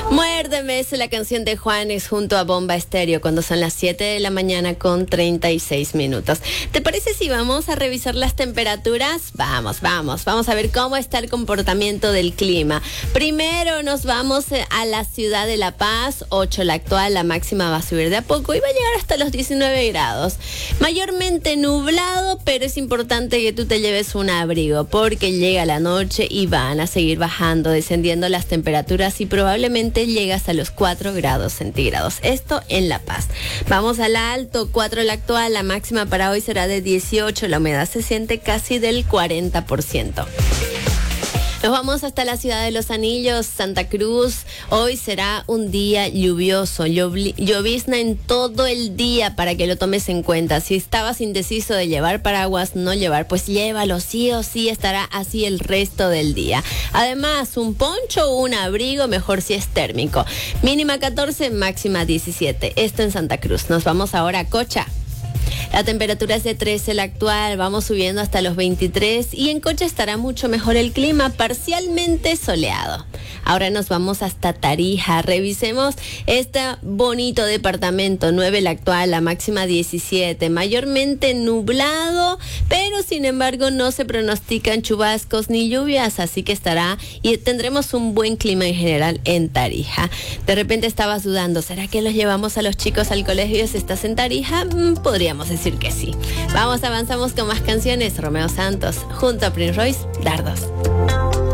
Muérdeme es la canción de Juanes junto a Bomba Estéreo cuando son las 7 de la mañana con 36 minutos. ¿Te parece si vamos a revisar las temperaturas? Vamos a ver cómo está el comportamiento del clima. Primero nos vamos a la ciudad de La Paz, 8 la actual, la máxima va a subir de a poco y va a llegar hasta los 19 grados. Mayormente nublado, pero es importante que tú te lleves un abrigo porque llega la noche y van a seguir bajando, descendiendo las temperaturas y probablemente llegas a los 4 grados centígrados. Esto en La Paz. Vamos al alto, 4 la actual, la máxima para hoy será de 18, la humedad se siente casi del 40%. Nos vamos hasta la ciudad de Los Anillos, Santa Cruz. Hoy será un día lluvioso, llovizna en todo el día para que lo tomes en cuenta. Si estabas indeciso de llevar paraguas, no llevar, pues llévalo, sí o sí estará así el resto del día. Además, un poncho o un abrigo, mejor si es térmico. Mínima 14, máxima 17. Esto en Santa Cruz. Nos vamos ahora a Cocha. La temperatura es de 13 la actual, vamos subiendo hasta los 23 y en Cocha estará mucho mejor el clima, parcialmente soleado. Ahora nos vamos hasta Tarija, revisemos este bonito departamento, 9 la actual, la máxima 17, mayormente nublado, pero sin embargo no se pronostican chubascos ni lluvias, así que estará y tendremos un buen clima en general en Tarija. De repente estabas dudando, ¿será que los llevamos a los chicos al colegio si estás en Tarija? Podríamos decir que sí. Avanzamos con más canciones. Romeo Santos junto a Prince Royce, Dardos.